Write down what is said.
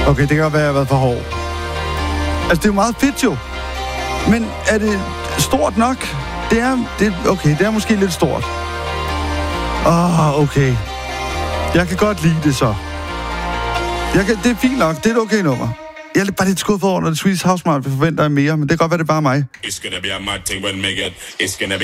Okay, det kan godt være, at jeg har været for hård. Altså, det er jo meget fedt jo. Men er det stort nok? Okay, det er måske lidt stort. Okay. Jeg kan godt lide det så. Det er fint nok, det er et okay nummer. Jeg er bare lidt skuffet over, når det Swedish House Mafia forventer mere, men det kan godt være, det er bare mig.